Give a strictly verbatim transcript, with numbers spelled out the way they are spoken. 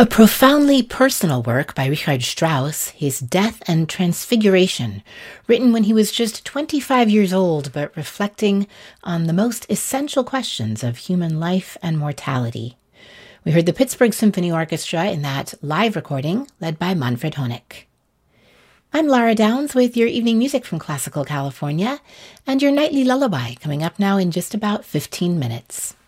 A profoundly personal work by Richard Strauss, his Death and Transfiguration, written when he was just twenty-five years old, but reflecting on the most essential questions of human life and mortality. We heard the Pittsburgh Symphony Orchestra in that live recording, led by Manfred Honeck. I'm Lara Downs with your evening music from Classical California, and your nightly lullaby coming up now in just about fifteen minutes.